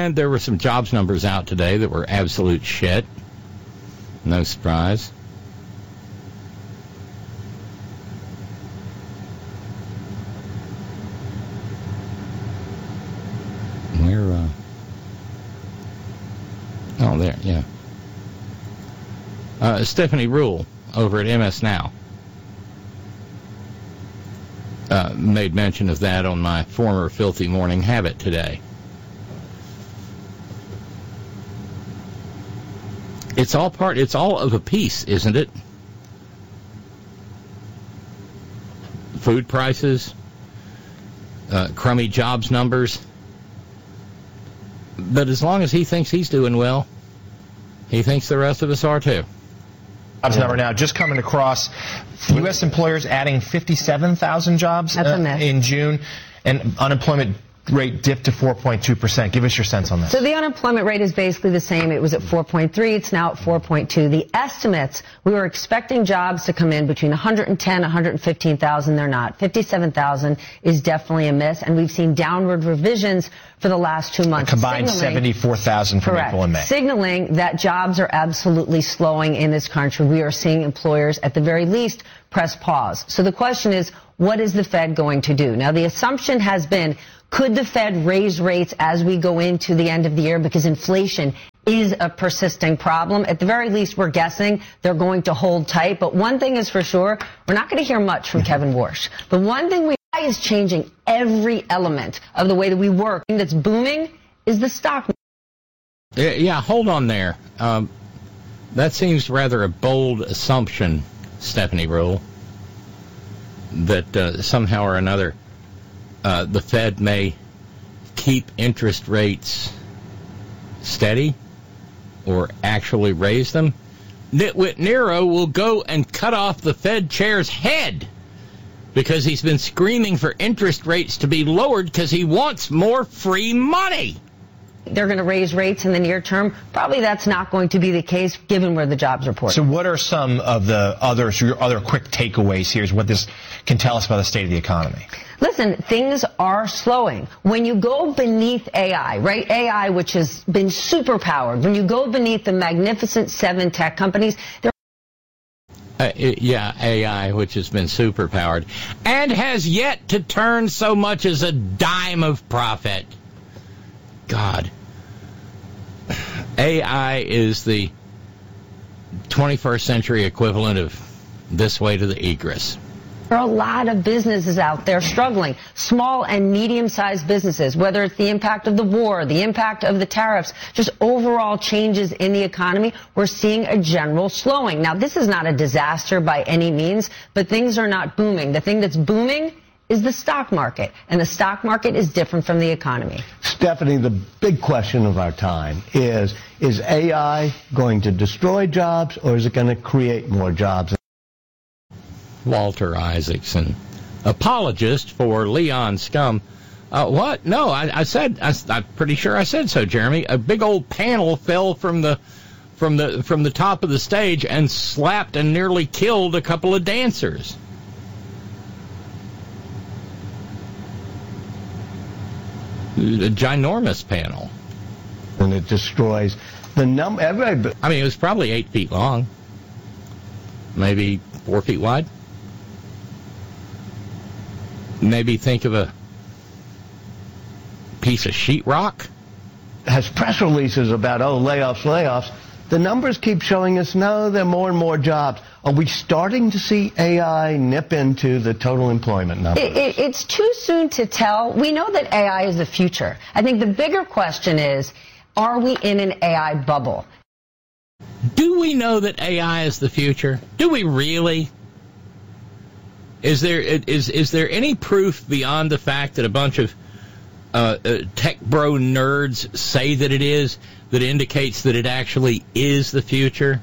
And there were some jobs numbers out today that were absolute shit. No surprise. Oh, there, yeah. Stephanie Rule over at MS Now made mention of that on my former filthy morning habit today. It's all of a piece, isn't it? Food prices, crummy jobs numbers. But as long as he thinks he's doing well, he thinks the rest of us are too. Jobs number now just coming across. U.S. employers adding 57,000 jobs in June, and unemployment rate dipped to 4.2%. Give us your sense on this. So the unemployment rate is basically the same. It was at 4.3. It's now at 4.2. The estimates, we were expecting jobs to come in between 110 115,000. They're not. 57,000 is definitely a miss, and we've seen downward revisions for the last 2 months. A combined 74,000 from April and May. Signaling that jobs are absolutely slowing in this country. We are seeing employers, at the very least, press pause. So the question is, what is the Fed going to do? Now, the assumption has been, could the Fed raise rates as we go into the end of the year? Because inflation is a persisting problem. At the very least, we're guessing they're going to hold tight. But one thing is for sure, we're not going to hear much from Kevin Warsh. The one thing is changing every element of the way that we work. The thing that's booming is the stock market. Yeah, hold on there. That seems rather a bold assumption, Stephanie Rule, that somehow or another the Fed may keep interest rates steady or actually raise them. Nitwit Nero will go and cut off the Fed chair's head because he's been screaming for interest rates to be lowered because he wants more free money. They're going to raise rates in the near term. Probably that's not going to be the case given where the jobs report. So what are some of the other quick takeaways here is what this can tell us about the state of the economy? Listen, things are slowing. When you go beneath AI, right? AI, which has been superpowered. When you go beneath the magnificent 7 tech companies, they're AI, which has been superpowered and has yet to turn so much as a dime of profit. God. AI is the 21st century equivalent of this way to the egress. There are a lot of businesses out there struggling, small and medium-sized businesses, whether it's the impact of the war, the impact of the tariffs, just overall changes in the economy. We're seeing a general slowing. Now, this is not a disaster by any means, but things are not booming. The thing that's booming is the stock market, and the stock market is different from the economy. Stephanie, the big question of our time is AI going to destroy jobs, or is it going to create more jobs? Walter Isaacson, apologist for Leon Scum. What? No, I'm pretty sure I said so, Jeremy. A big old panel fell from the top of the stage and slapped and nearly killed a couple of dancers. A ginormous panel. And it destroys the number. I mean, it was probably 8 feet long, maybe 4 feet wide. Maybe think of a piece of sheetrock. Has press releases about, layoffs. The numbers keep showing us, no, there are more and more jobs. Are we starting to see AI nip into the total employment numbers? It's too soon to tell. We know that AI is the future. I think the bigger question is, are we in an AI bubble? Do we know that AI is the future? Do we really? Is there any proof beyond the fact that a bunch of tech bro nerds say that it is, that indicates that it actually is the future?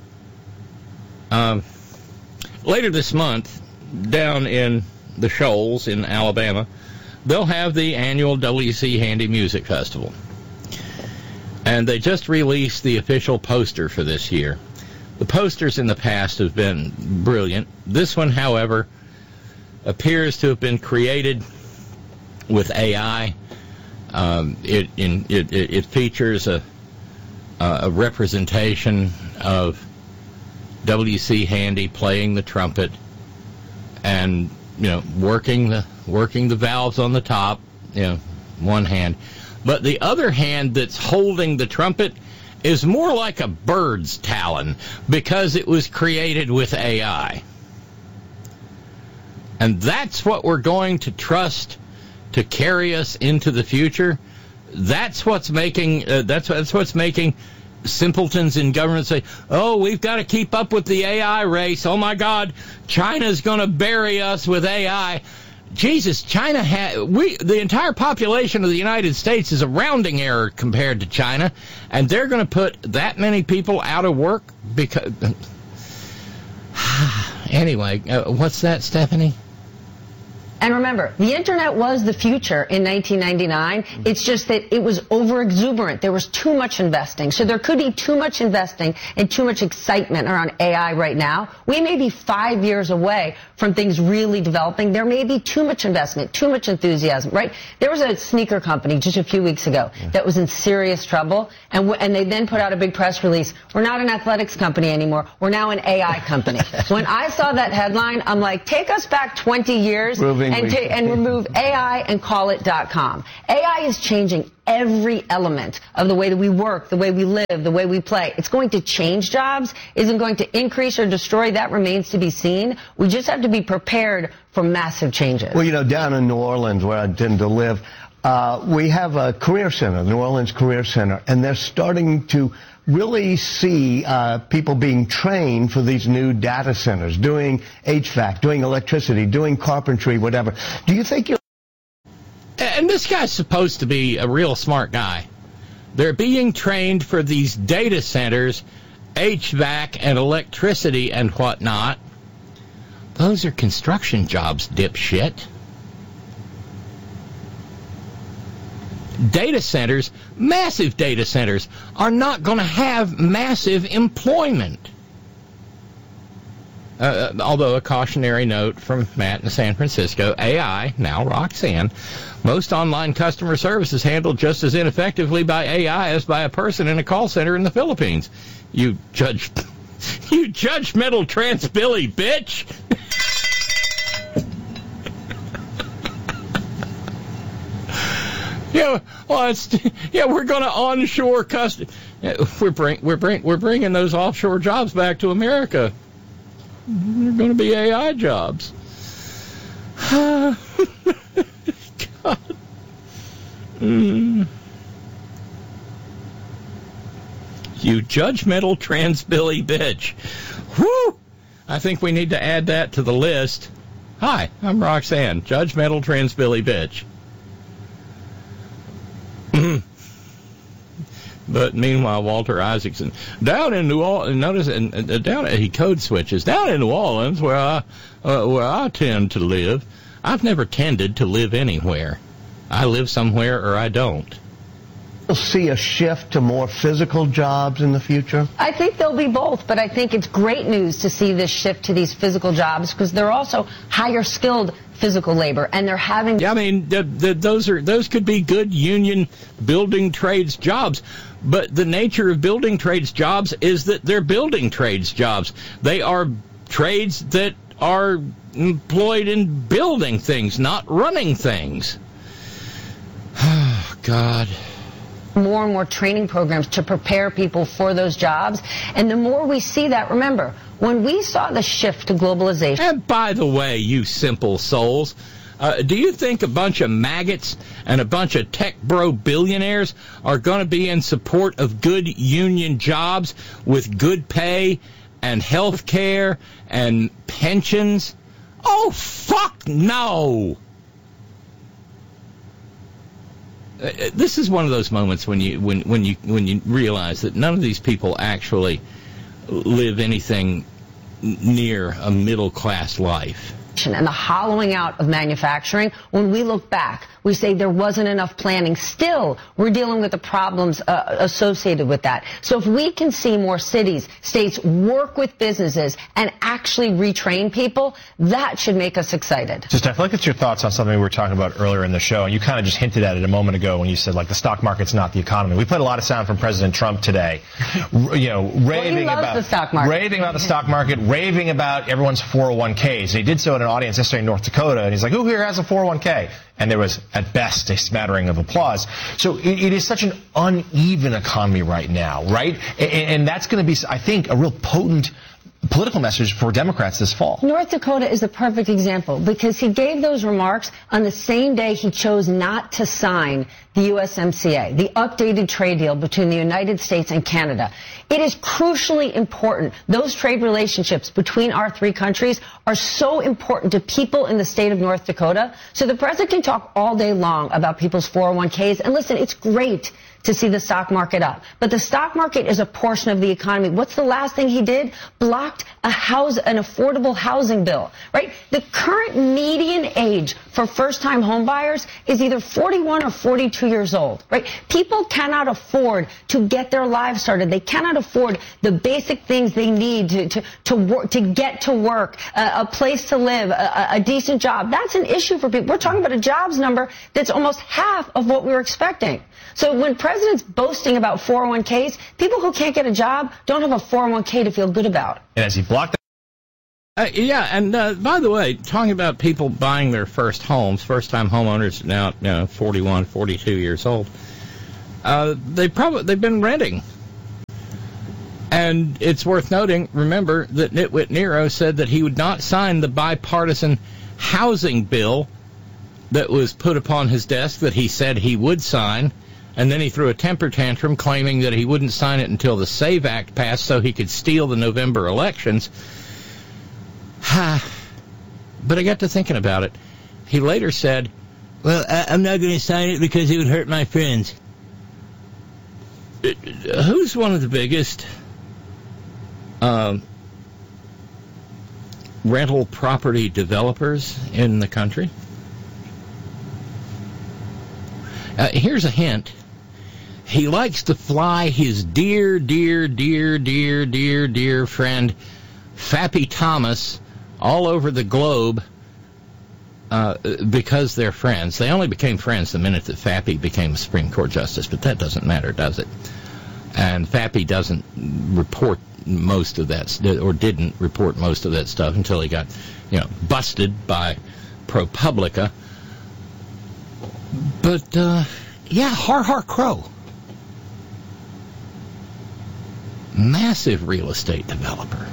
Later this month, down in the Shoals in Alabama, they'll have the annual WC Handy Music Festival. And they just released the official poster for this year. The posters in the past have been brilliant. This one, however, appears to have been created with AI. It features a representation of W.C. Handy playing the trumpet and working the valves on the top, one hand, but the other hand that's holding the trumpet is more like a bird's talon because it was created with AI. And that's what we're going to trust to carry us into the future. That's what's making simpletons in government say, "Oh, we've got to keep up with the AI race. Oh my God, China's going to bury us with AI." Jesus, China the entire population of the United States is a rounding error compared to China, and they're going to put that many people out of work because. Anyway, what's that, Stephanie? And remember, the internet was the future in 1999. It's just that it was over-exuberant. There was too much investing. So there could be too much investing and too much excitement around AI right now. We may be 5 years away from things really developing. There may be too much investment, too much enthusiasm, right? There was a sneaker company just a few weeks ago that was in serious trouble, and they then put out a big press release. We're not an athletics company anymore. We're now an AI company. When I saw that headline, I'm like, take us back 20 years. And remove AI and call it .com. AI is changing every element of the way that we work, the way we live, the way we play. It's going to change jobs. Isn't going to increase or destroy. That remains to be seen. We just have to be prepared for massive changes. Well, down in New Orleans, where I tend to live, we have a career center, the New Orleans Career Center, and they're starting to really see people being trained for these new data centers, doing HVAC, doing electricity, doing carpentry, whatever. Do you think And this guy's supposed to be a real smart guy. They're being trained for these data centers, HVAC and electricity and whatnot. Those are construction jobs, dipshit. Data centers, massive data centers, are not going to have massive employment. Although a cautionary note from Matt in San Francisco, AI, now Roxanne, most online customer service is handled just as ineffectively by AI as by a person in a call center in the Philippines. You judgmental trans-Billy bitch! We're going to onshore we're bringing those offshore jobs back to America. They're going to be AI jobs. God. You judgmental trans-Billy bitch. Whew! I think we need to add that to the list. Hi, I'm Roxanne, judgmental trans-Billy bitch. But meanwhile, Walter Isaacson down in New Orleans. Notice, he code switches down in New Orleans, where I tend to live. I've never tended to live anywhere. I live somewhere or I don't. We'll see a shift to more physical jobs in the future? I think there'll be both, but I think it's great news to see this shift to these physical jobs because they're also higher skilled physical labor, and they're having. Yeah, I mean, those could be good union building trades jobs, but the nature of building trades jobs is that they're building trades jobs. They are trades that are employed in building things, not running things. Oh, God. More and more training programs to prepare people for those jobs. And the more we see that, remember, when we saw the shift to globalization. And by the way, you simple souls, do you think a bunch of maggots and a bunch of tech bro billionaires are going to be in support of good union jobs with good pay and health care and pensions? Oh, fuck no! This is one of those moments when you realize that none of these people actually live anything near a middle class life. And the hollowing out of manufacturing, when we look back, We say there wasn't enough planning. Still, we're dealing with the problems associated with that. So if we can see more cities, states work with businesses and actually retrain people, that should make us excited. Just, I feel like it's your thoughts on something we were talking about earlier in the show, and you kind of just hinted at it a moment ago when you said, like, the stock market's not the economy. We played a lot of sound from President Trump today, raving about the stock market. Raving about the stock market, raving about everyone's 401ks. And he did so in an audience yesterday in North Dakota, and he's like, who here has a 401k? And there was, at best, a smattering of applause. So it is such an uneven economy right now, right? And that's going to be, I think, a real potent political message for Democrats this fall. North Dakota is a perfect example because he gave those remarks on the same day he chose not to sign the USMCA, the updated trade deal between the United States and Canada. It is crucially important. Those trade relationships between our three countries are so important to people in the state of North Dakota. So the president can talk all day long about people's 401ks. And listen, it's great to see the stock market up. But the stock market is a portion of the economy. What's the last thing he did? Blocked an affordable housing bill, right? The current median age for first-time home buyers is either 41 or 42 years old, right? People cannot afford to get their lives started. They cannot afford the basic things they need to get to work, a place to live, a decent job. That's an issue for people. We're talking about a jobs number that's almost half of what we were expecting. So when president's boasting about 401ks, people who can't get a job don't have a 401k to feel good about. And as he blocked and by the way, talking about people buying their first homes, first-time homeowners now 41, 42 years old, they've been renting. And it's worth noting, remember, that Nitwit Nero said that he would not sign the bipartisan housing bill that was put upon his desk that he said he would sign. And then he threw a temper tantrum claiming that he wouldn't sign it until the SAVE Act passed so he could steal the November elections. But I got to thinking about it. He later said, well, I'm not going to sign it because it would hurt my friends. Who's one of the biggest rental property developers in the country? Here's a hint. He likes to fly his dear friend Fappy Thomas all over the globe because they're friends. They only became friends the minute that Fappy became a Supreme Court justice, but that doesn't matter, does it? And Fappy doesn't report most of that, or didn't report most of that stuff until he got, busted by ProPublica. But, Har Har Crow. Massive real estate developer.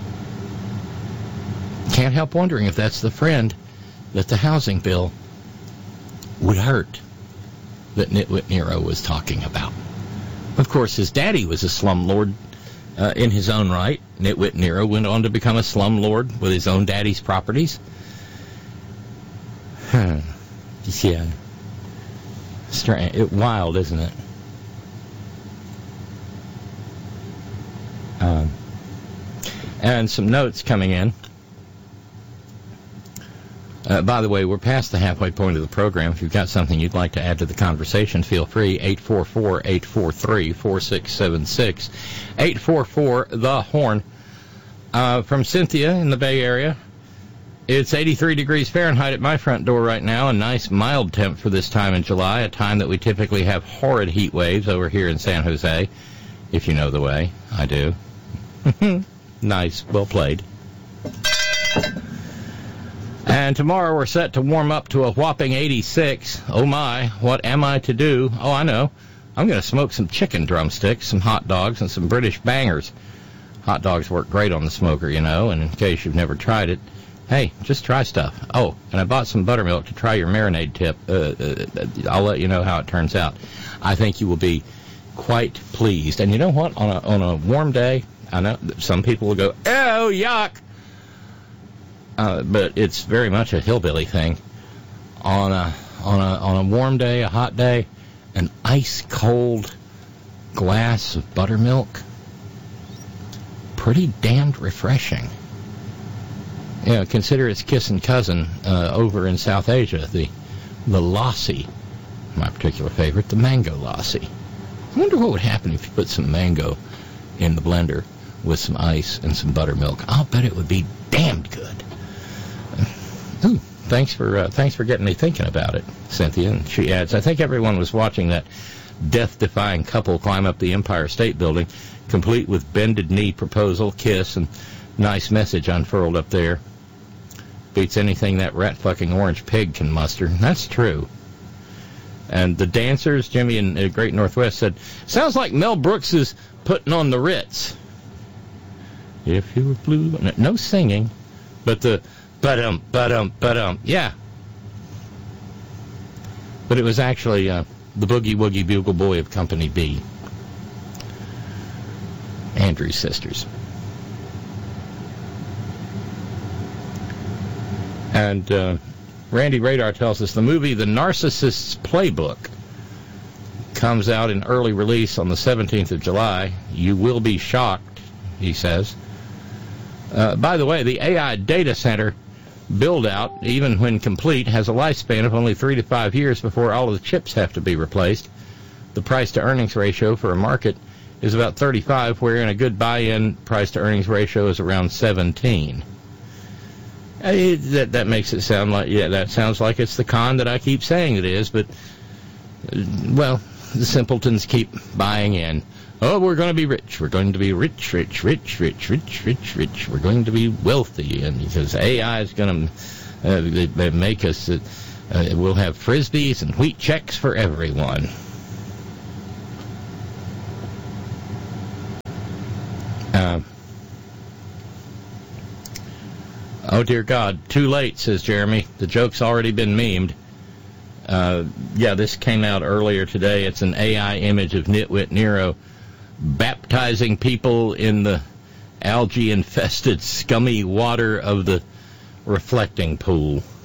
Can't help wondering if that's the friend that the housing bill would hurt that Nitwit Nero was talking about. Of course, his daddy was a slumlord in his own right. Nitwit Nero went on to become a slumlord with his own daddy's properties. Yeah. Wild, isn't it? And some notes coming in. By the way, we're past the halfway point of the program. If you've got something you'd like to add to the conversation, feel free. 844-843-4676. 844-THE-HORN. From Cynthia in the Bay Area. It's 83 degrees Fahrenheit at my front door right now, a nice mild temp for this time in July, a time that we typically have horrid heat waves over here in San Jose, if you know the way. I do. Nice. Well played. And tomorrow we're set to warm up to a whopping 86. Oh my, what am I to do? Oh, I know. I'm going to smoke some chicken drumsticks, some hot dogs, and some British bangers. Hot dogs work great on the smoker, and in case you've never tried it, hey, just try stuff. Oh, and I bought some buttermilk to try your marinade tip. I'll let you know how it turns out. I think you will be quite pleased. And you know what? On a warm day, I know some people will go, oh, yuck. But it's very much a hillbilly thing. On a warm day, a hot day, an ice cold glass of buttermilk, pretty damned refreshing. Consider its kissing cousin over in South Asia, the the lassi, my particular favorite, the mango lassi. I wonder what would happen if you put some mango in the blender with some ice and some buttermilk. I'll bet it would be damned good. Ooh, thanks for getting me thinking about it, Cynthia. And she adds, I think everyone was watching that death-defying couple climb up the Empire State Building, complete with bended knee proposal, kiss, and nice message unfurled up there. Beats anything that rat-fucking orange pig can muster. That's true. And the dancers, Jimmy in Great Northwest, said, sounds like Mel Brooks is putting on the Ritz. If you were blue... No singing, but the... yeah. But it was actually the Boogie Woogie Bugle Boy of Company B. Andrews Sisters. And Randy Radar tells us the movie The Narcissist's Playbook comes out in early release on the 17th of July. You will be shocked, he says. By the way, the AI data center build-out, even when complete, has a lifespan of only 3 to 5 years before all of the chips have to be replaced. The price-to-earnings ratio for a market is about 35, wherein a good buy-in price-to-earnings ratio is around 17. That makes it sound like, yeah, that sounds like it's the con that I keep saying it is, but, well, the simpletons keep buying in. Oh, we're going to be rich. We're going to be rich. We're going to be wealthy. And because AI is going to make us, we'll have Frisbees and wheat checks for everyone. Oh, dear God. Too late, says Jeremy. The joke's already been memed. Yeah, this came out earlier today. It's an AI image of Nitwit Nero baptizing people in the algae-infested, scummy water of the reflecting pool.